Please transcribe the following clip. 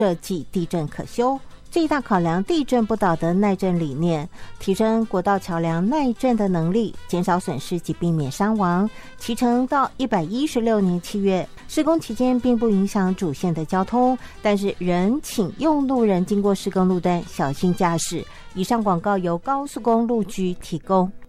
设计地震可修。最大考量地震不倒的耐震理念，提升国道桥梁耐震的能力，减少损失及避免伤亡。期程到116年7月，施工期间并不影响主线的交通，但是仍请用路人经过施工路段小心驾驶。以上广告由高速公路局提供。